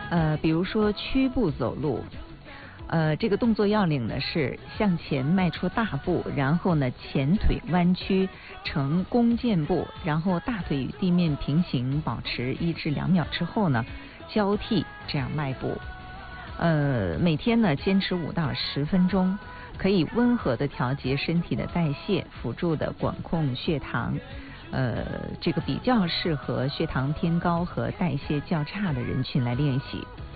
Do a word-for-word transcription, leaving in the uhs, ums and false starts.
呃，比如说屈步走路。呃，这个动作要领呢是向前迈出大步，然后呢前腿弯曲呈弓箭步，然后大腿与地面平行，保持一至两秒之后呢交替这样迈步。呃，每天呢坚持五到十分钟，可以温和的调节身体的代谢，辅助的管控血糖。呃，这个比较适合血糖偏高和代谢较差的人群来练习。